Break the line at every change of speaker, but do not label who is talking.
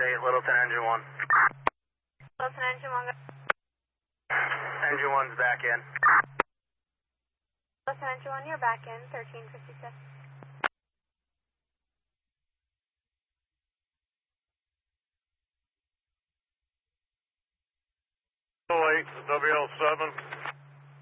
8, Littleton, engine 1.
Littleton, engine 1.
Engine 1's back in.
Littleton, engine 1, you're back in, 1356.
WL7.